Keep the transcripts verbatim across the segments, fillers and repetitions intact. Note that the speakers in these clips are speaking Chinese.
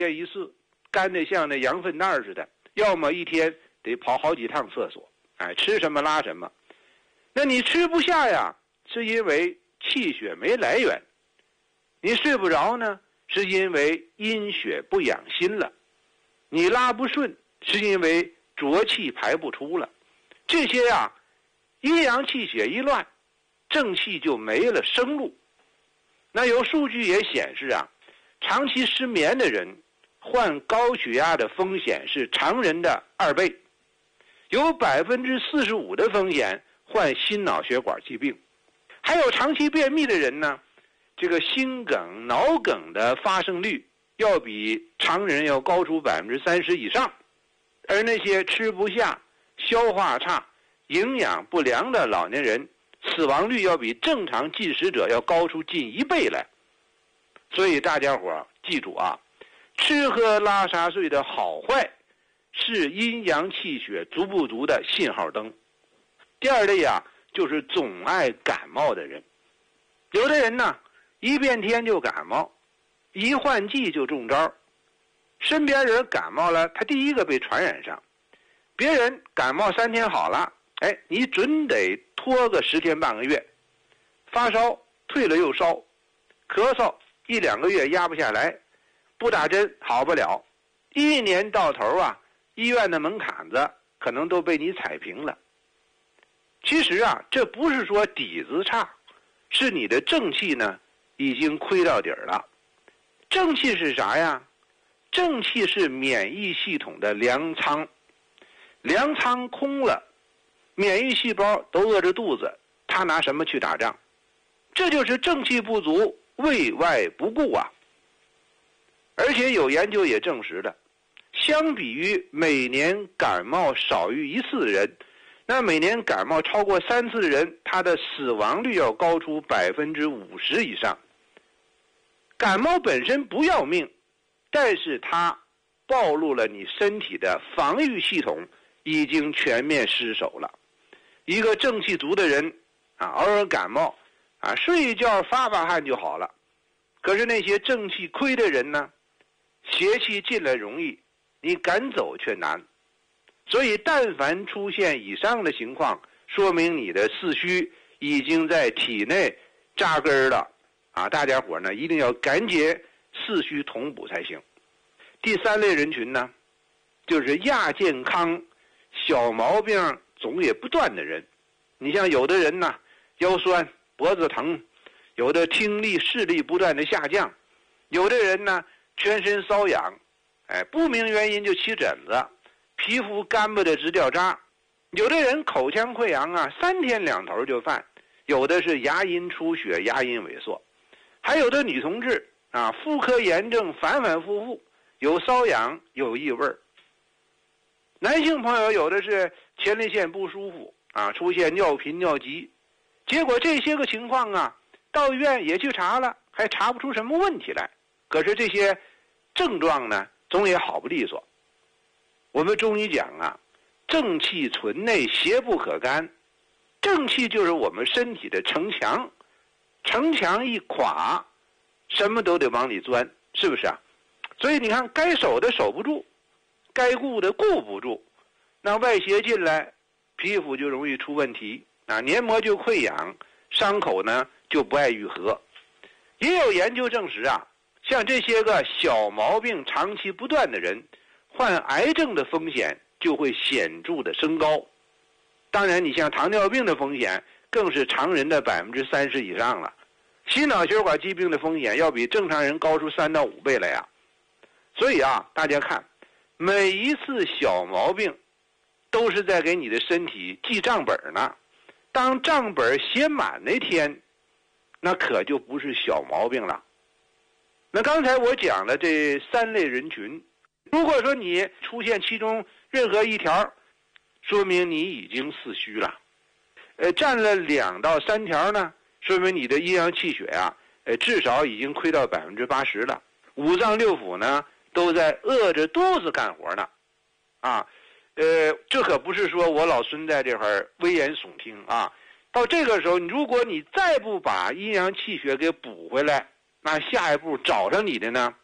天一次干得像那羊粪蛋似的，要么一天得跑好几趟厕所，哎，吃什么拉什么。那你吃不下呀，是因为气血没来源；你睡不着呢，是因为阴血不养心了；你拉不顺，是因为浊气排不出了。这些呀，阴阳气血一乱，正气就没了生路。那有数据也显示啊，长期失眠的人患高血压的风险是常人的二倍，有百分之四十五的风险患心脑血管疾病，还有长期便秘的人呢，这个心梗、脑梗的发生率要比常人要高出百分之三十以上，而那些吃不下、消化差、营养不良的老年人，死亡率要比正常进食者要高出近一倍来。所以大家伙记住啊，吃喝拉撒睡的好坏是阴阳气血足不足的信号灯。第二类啊，就是总爱感冒的人。有的人呢，一变天就感冒，一换季就中招，身边人感冒了，他第一个被传染上。别人感冒三天好了，哎，你准得拖个十天半个月，发烧退了又烧，咳嗽一两个月压不下来，不打针好不了，一年到头啊，医院的门槛子可能都被你踩平了。其实啊，这不是说底子差，是你的正气呢已经亏到底儿了。正气是啥呀？正气是免疫系统的粮仓，粮仓空了，免疫细胞都饿着肚子，他拿什么去打仗？这就是正气不足，卫外不顾啊。而且有研究也证实了，相比于每年感冒少于一次的人，那每年感冒超过三次的人，他的死亡率要高出百分之五十以上。感冒本身不要命，但是它暴露了你身体的防御系统已经全面失守了。一个正气足的人啊，偶尔感冒啊，睡一觉发发汗就好了。可是那些正气亏的人呢，邪气进来容易，你赶走却难。所以但凡出现以上的情况，说明你的四虚已经在体内扎根了啊！大家伙呢一定要赶紧四虚同补才行。第三类人群呢，就是亚健康、小毛病总也不断的人。你像有的人呢，腰酸、脖子疼，有的听力、视力不断的下降，有的人呢全身瘙痒，哎，不明原因就起疹子，皮肤干巴的直掉渣，有的人口腔溃疡啊，三天两头就犯，有的是牙龈出血、牙龈萎缩，还有的女同志啊，妇科炎症反反复复，有瘙痒，有异味。男性朋友有的是前列腺不舒服啊，出现尿频尿急，结果这些个情况啊，到医院也去查了，还查不出什么问题来。可是这些症状呢，总也好不利索。我们中医讲啊，正气存内，邪不可干。正气就是我们身体的城墙，城墙一垮，什么都得往里钻，是不是啊？所以你看，该守的守不住，该顾的顾不住，那外邪进来，皮肤就容易出问题啊，黏膜就溃疡，伤口呢就不爱愈合。也有研究证实啊，像这些个小毛病长期不断的人，患癌症的风险就会显著的升高。当然你像糖尿病的风险更是常人的百分之三十以上了，心脑血管疾病的风险要比正常人高出三到五倍来呀。所以啊，大家看，每一次小毛病都是在给你的身体记账本呢。当账本写满那天，那可就不是小毛病了。那刚才我讲了这三类人群，如果说你出现其中任何一条，说明你已经四虚了。呃，占了两到三条呢，说明你的阴阳气血啊，呃，至少已经亏到百分之八十了。五脏六腑呢，都在饿着肚子干活呢，啊，呃，这可不是说我老孙在这块危言耸听啊。到这个时候，如果你再不把阴阳气血给补回来，那下一步找上你的呢，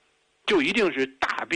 就一定是大病。